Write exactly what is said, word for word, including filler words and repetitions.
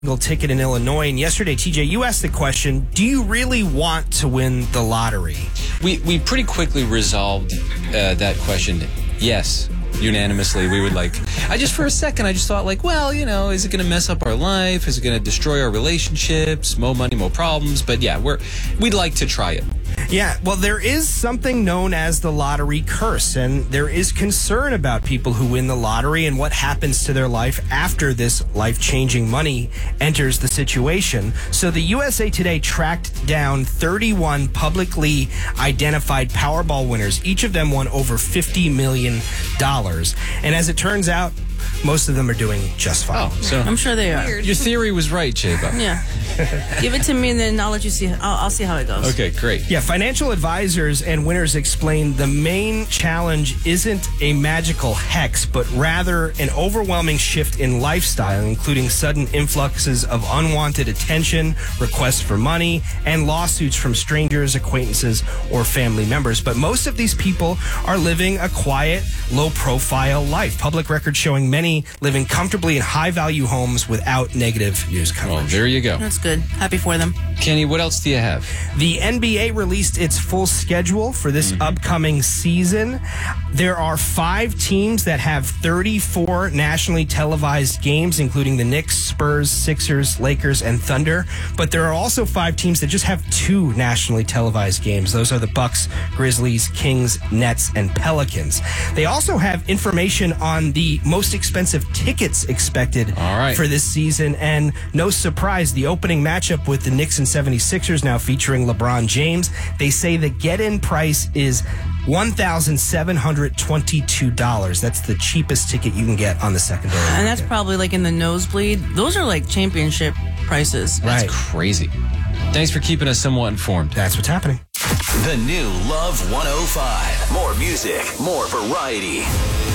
ticket in Illinois. And yesterday, T J, you asked the question, do you really want to win the lottery? We we pretty quickly resolved uh, that question. Yes, unanimously. We would like, I just for a second, I just thought like, well, you know, is it going to mess up our life? Is it going to destroy our relationships? More money, more problems. But yeah, we're we'd like to try it. Yeah, well, there is something known as the lottery curse, and there is concern about people who win the lottery and what happens to their life after this life-changing money enters the situation. So the U S A Today tracked down thirty-one publicly identified Powerball winners. Each of them won over fifty million dollars. And as it turns out, most of them are doing just fine. Oh, so I'm sure they are. Your theory was right, Chaba. Yeah. Give it to me and then I'll let you see. I'll, I'll see how it goes. Okay, great. Yeah, financial advisors and winners explain the main challenge isn't a magical hex, but rather an overwhelming shift in lifestyle, including sudden influxes of unwanted attention, requests for money, and lawsuits from strangers, acquaintances, or family members. But most of these people are living a quiet, low-profile life. Public records showing many living comfortably in high-value homes without negative news coverage. Well, there you go. That's good. Happy for them. Kenny, what else do you have? The N B A released its full schedule for this mm-hmm. upcoming season. There are five teams that have thirty-four nationally televised games, including the Knicks, Spurs, Sixers, Lakers, and Thunder. But there are also five teams that just have two nationally televised games. Those are the Bucks, Grizzlies, Kings, Nets, and Pelicans. They also have information on the most expensive tickets expected All right. for this season. And no surprise, the opening matchup with the Knicks and seventy-sixers now featuring LeBron James. They say the get-in price is one thousand seven hundred twenty-two dollars. That's the cheapest ticket you can get on the secondary And market. that's probably like in the nosebleed. Those are like championship prices. That's Right. crazy. Thanks for keeping us somewhat informed. That's what's happening. The new Love one oh five. More music, more variety.